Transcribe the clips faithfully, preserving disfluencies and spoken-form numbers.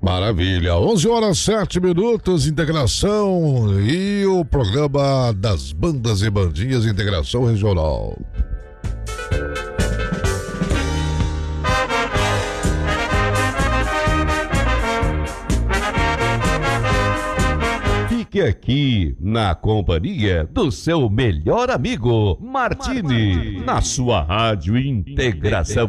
Maravilha, onze horas sete minutos, integração e o programa das bandas e bandinhas, integração regional. Fique aqui na companhia do seu melhor amigo, Martini, na sua Rádio Integração.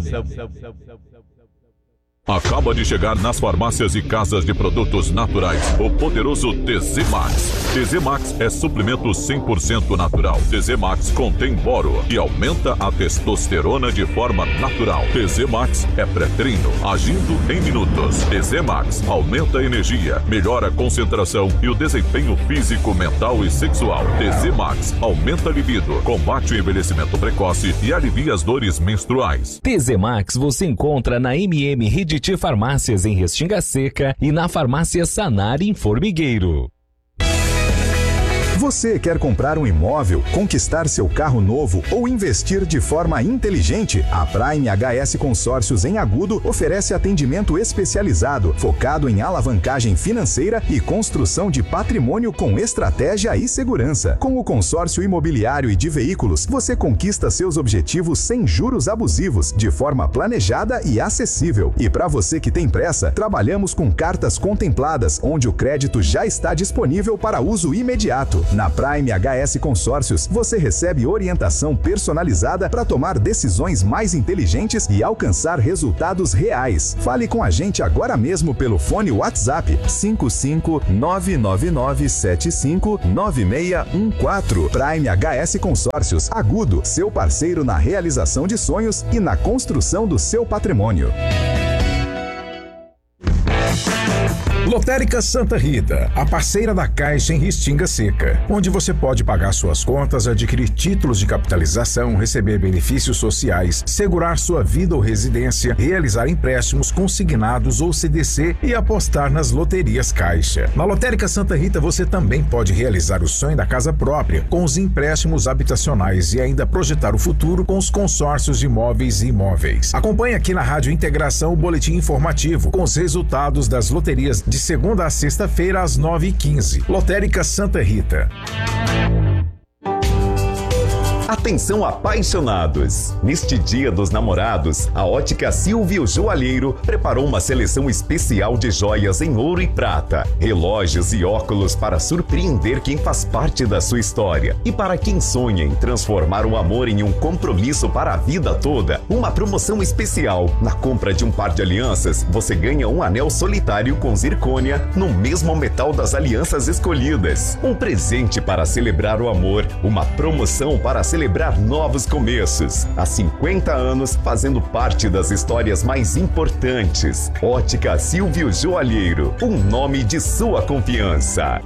Acaba de chegar nas farmácias e casas de produtos naturais o poderoso T Z Max. T Z Max é suplemento cem por cento natural. T Z Max contém boro e aumenta a testosterona de forma natural. T Z Max é pré-treino, agindo em minutos. T Z Max aumenta a energia, melhora a concentração e o desempenho físico, mental e sexual. T Z Max aumenta a libido, combate o envelhecimento precoce e alivia as dores menstruais. T Z Max você encontra na M M Rede Farmácias em Restinga Seca e na Farmácia Sanar em Formigueiro. Você quer comprar um imóvel, conquistar seu carro novo ou investir de forma inteligente? A Prime H S Consórcios em Agudo oferece atendimento especializado, focado em alavancagem financeira e construção de patrimônio com estratégia e segurança. Com o consórcio imobiliário e de veículos, você conquista seus objetivos sem juros abusivos, de forma planejada e acessível. E para você que tem pressa, trabalhamos com cartas contempladas, onde o crédito já está disponível para uso imediato. Na Prime H S Consórcios, você recebe orientação personalizada para tomar decisões mais inteligentes e alcançar resultados reais. Fale com a gente agora mesmo pelo fone WhatsApp cinco cinco nove nove nove sete cinco nove seis um quatro. Prime H S Consórcios, Agudo, seu parceiro na realização de sonhos e na construção do seu patrimônio. Lotérica Santa Rita, a parceira da Caixa em Restinga Seca, onde você pode pagar suas contas, adquirir títulos de capitalização, receber benefícios sociais, segurar sua vida ou residência, realizar empréstimos consignados ou C D C e apostar nas loterias Caixa. Na Lotérica Santa Rita você também pode realizar o sonho da casa própria com os empréstimos habitacionais e ainda projetar o futuro com os consórcios de imóveis e imóveis. Acompanhe aqui na Rádio Integração o boletim informativo com os resultados das loterias de segunda a sexta-feira às nove e quinze. Lotérica Santa Rita. Atenção apaixonados! Neste Dia dos Namorados, a Ótica Silvio Joalheiro preparou uma seleção especial de joias em ouro e prata, relógios e óculos para surpreender quem faz parte da sua história. E para quem sonha em transformar o amor em um compromisso para a vida toda, uma promoção especial. Na compra de um par de alianças, você ganha um anel solitário com zircônia no mesmo metal das alianças escolhidas. Um presente para celebrar o amor, uma promoção para celebrar celebrar novos começos. Há cinquenta anos, fazendo parte das histórias mais importantes. Ótica Silvio Joalheiro, um nome de sua confiança.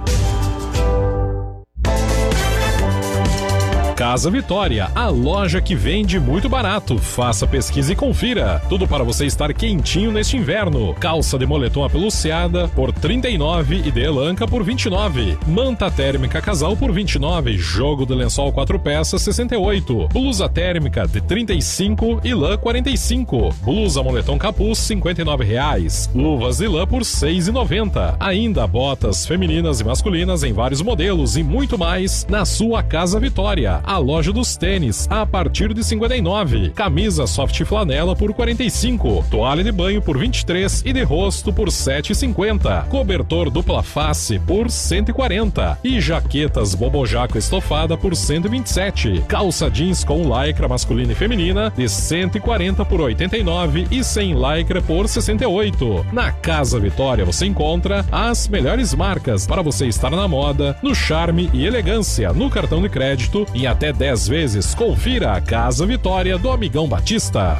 Casa Vitória, a loja que vende muito barato. Faça pesquisa e confira. Tudo para você estar quentinho neste inverno. Calça de moletom apeluciada por trinta e nove reais e de elanca por vinte e nove reais. Manta térmica casal por vinte e nove reais. Jogo de lençol quatro peças sessenta e oito reais. Blusa térmica de trinta e cinco reais e lã quarenta e cinco reais. Blusa moletom capuz cinquenta e nove reais. Luvas de lã por seis reais e noventa centavos. Ainda botas femininas e masculinas em vários modelos e muito mais na sua Casa Vitória. A loja dos tênis a partir de cinquenta e nove reais. Camisa soft flanela por quarenta e cinco reais. Toalha de banho por vinte e três reais e de rosto por sete reais e cinquenta centavos. Cobertor dupla face por cento e quarenta reais. E jaquetas bobojaco estofada por cento e vinte e sete reais. Calça jeans com lycra masculina e feminina de cento e quarenta reais por oitenta e nove reais e sem lycra por sessenta e oito reais. Na Casa Vitória você encontra as melhores marcas para você estar na moda, no charme e elegância, no cartão de crédito e até dez vezes. Confira a Casa Vitória do Amigão Batista.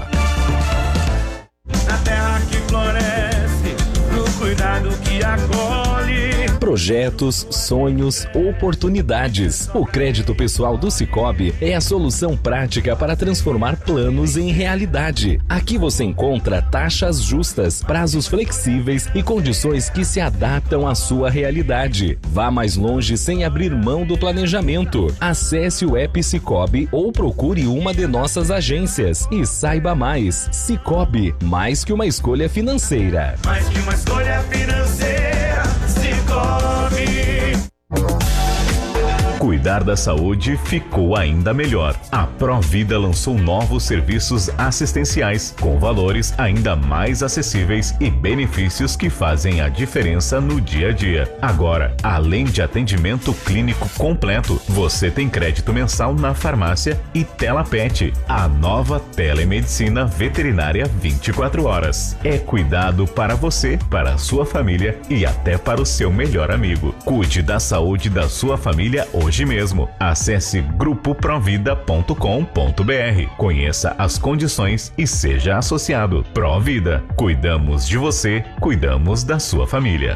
Na terra que floresce, no cuidado que acolhe. projetos, sonhos, oportunidades. O crédito pessoal do Sicoob é a solução prática para transformar planos em realidade. Aqui você encontra taxas justas, prazos flexíveis e condições que se adaptam à sua realidade. Vá mais longe sem abrir mão do planejamento. Acesse o app Sicoob ou procure uma de nossas agências e saiba mais. Sicoob, mais que uma escolha financeira. Mais que uma escolha financeira, Sicoob. Cuidar da saúde ficou ainda melhor. A Provida lançou novos serviços assistenciais com valores ainda mais acessíveis e benefícios que fazem a diferença no dia a dia. Agora, além de atendimento clínico completo, você tem crédito mensal na farmácia e TelaPet, a nova telemedicina veterinária vinte e quatro horas. É cuidado para você, para a sua família e até para o seu melhor amigo. Cuide da saúde da sua família hoje. Hoje mesmo, acesse grupo provida ponto com ponto br, conheça as condições e seja associado. Provida, cuidamos de você, cuidamos da sua família.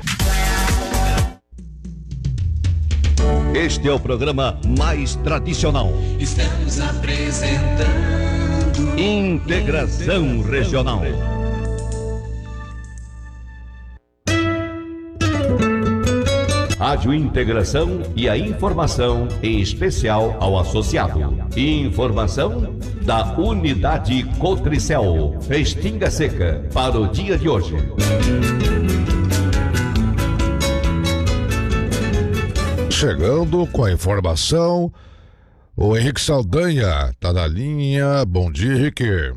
Este é o programa mais tradicional. Estamos apresentando Integração Regional. Rádio Integração e a informação em especial ao associado. Informação da Unidade Cotricel, Restinga Seca, para o dia de hoje. Chegando com a informação, o Henrique Saldanha está na linha. Bom dia, Henrique.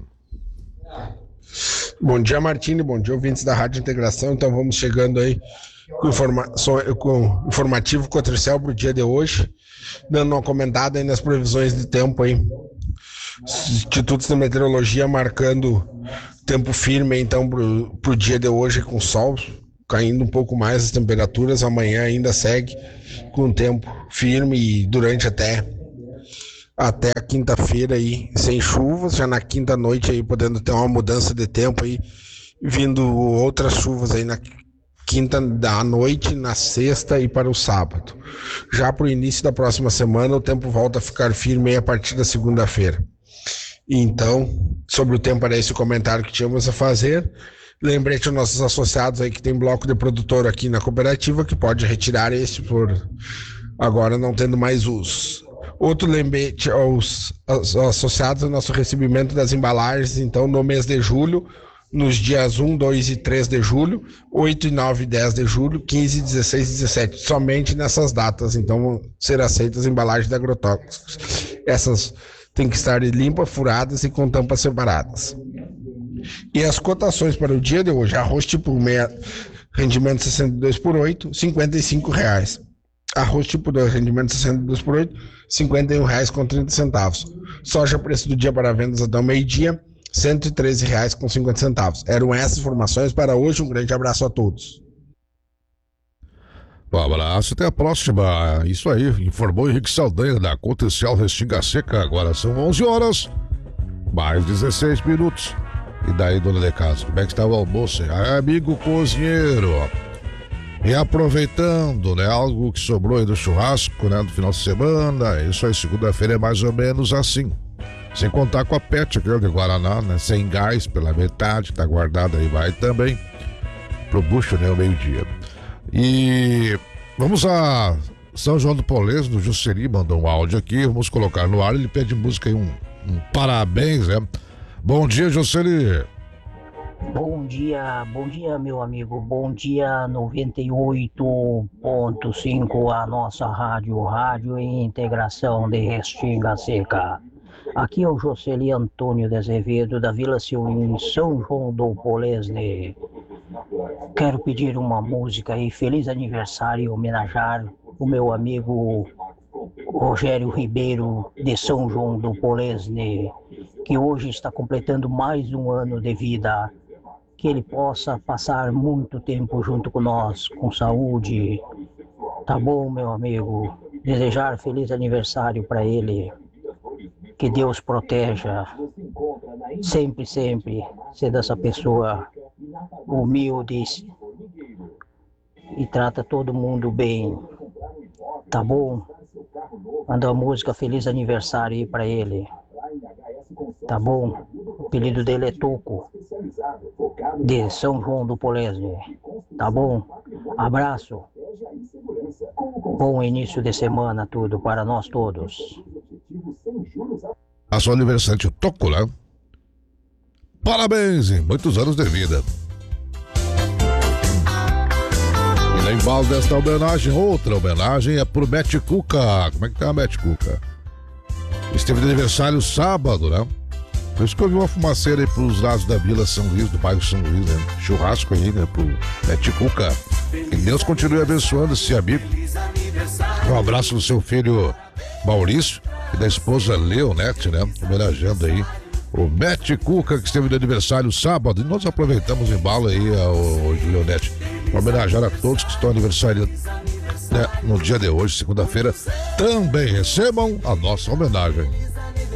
Bom dia, Martini. Bom dia, ouvintes da Rádio Integração. Então vamos chegando aí com, informa com informativo Cotricel para o dia de hoje, dando uma comentada aí nas previsões de tempo aí. Institutos de Meteorologia marcando tempo firme então para o dia de hoje, com sol caindo um pouco mais as temperaturas. Amanhã ainda segue com tempo firme e durante até até a quinta-feira aí sem chuvas, já na quinta noite aí podendo ter uma mudança de tempo aí, vindo outras chuvas aí na quinta da noite, na sexta e para o sábado. Já para o início da próxima semana o tempo volta a ficar firme aí a partir da segunda-feira. Então, sobre o tempo era esse o comentário que tínhamos a fazer. Lembrete aos nossos associados aí que tem bloco de produtor aqui na cooperativa, que pode retirar esse por agora não tendo mais uso. Outro lembrete aos, aos associados ao nosso recebimento das embalagens, então no mês de julho, nos dias um, dois e três de julho, oito, nove e dez de julho, quinze, dezesseis e dezessete, somente nessas datas, então vão ser aceitas embalagens de agrotóxicos. Essas têm que estar limpas, furadas e com tampas separadas. E as cotações para o dia de hoje: arroz tipo meia, rendimento sessenta e dois por oito, cinquenta e cinco reais. Arroz tipo dois, rendimento sessenta e dois por oito, cinquenta e um reais com trinta centavos. Soja, preço do dia para vendas até o meio-dia, cento e treze reais com cinquenta centavos. Eram essas informações para hoje. Um grande abraço a todos. Um abraço, até a próxima. Isso aí, informou Henrique Saldanha da Cotricel Restinga Seca. Agora são onze horas, mais dezesseis minutos. E daí, dona de casa, como é que estava o almoço? Ah, amigo cozinheiro, e aproveitando, né, algo que sobrou aí do churrasco, né, do final de semana. Isso aí, segunda-feira é mais ou menos assim. Sem contar com a Pet, aquele de Guaraná, né, sem gás pela metade, tá guardado aí, vai também pro bucho, né, ao meio-dia. E vamos a São João do Polês, no Jusseri, mandou um áudio aqui, vamos colocar no ar. Ele pede música aí, um, um parabéns, né? Bom dia, Jusseri. Bom dia, bom dia, meu amigo. Bom dia, noventa e oito ponto cinco, a nossa rádio, Rádio em Integração de Restinga Seca. Aqui é o Jocely Antônio de Azevedo, da Vila Silvim, São João do Polesne. Quero pedir uma música aí, feliz aniversário, e homenagear o meu amigo Rogério Ribeiro, de São João do Polesne, que hoje está completando mais um ano de vida. Que ele possa passar muito tempo junto com nós, com saúde. Tá bom, meu amigo? Desejar feliz aniversário para ele. Que Deus proteja. Sempre, sempre. Ser dessa pessoa humilde e trata todo mundo bem, tá bom? Manda uma música Feliz Aniversário aí pra ele, tá bom? O apelido dele é Toco, de São João do Polesne, tá bom? Abraço, bom início de semana tudo para nós todos. A sua aniversário Toco, né? Parabéns e muitos anos de vida. E na embalo desta homenagem, outra homenagem é pro Matt Cuca. Como é que tá a Matt Cuca? Esteve de aniversário sábado, né? Por isso que eu vi uma fumaceira aí pros lados da Vila São Luís, do bairro São Luís, né? Churrasco aí, né? Pro Matt Cuca. Que Deus continue abençoando esse amigo. Um abraço do seu filho Maurício e da esposa Leonete, né? Homenageando aí o Matt Cuca, que esteve de aniversário sábado. E nós aproveitamos o embalo aí, hoje, Leonete, para homenagear a todos que estão aniversariando, né, no dia de hoje, segunda-feira. Também recebam a nossa homenagem.